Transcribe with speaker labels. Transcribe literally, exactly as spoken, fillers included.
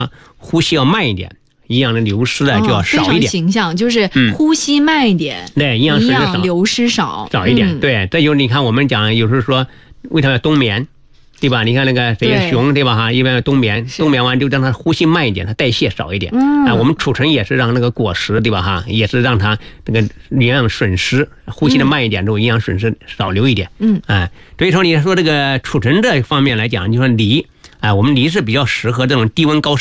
Speaker 1: 呼吸要慢一点，营养的流失呢就要少一点。
Speaker 2: 哦、非常形象，就是呼吸慢一点，
Speaker 1: 嗯、对，营养损失少，
Speaker 2: 流失少
Speaker 1: 少一点。
Speaker 2: 嗯、
Speaker 1: 对，这就是你看我们讲，有时候说为什么要冬眠？对吧？你看那个谁熊，对吧？哈，一般要冬眠，冬眠完就让它呼吸慢一点，它代谢少一点。嗯，啊，我们储存也是让那个果实，对吧？哈，也是让它那个营养损失，呼吸的慢一点之后，营养损失少留一点。嗯，哎，所以说你说这个储存这方面来讲，你说梨，哎，我们梨是比较适合这种低温高湿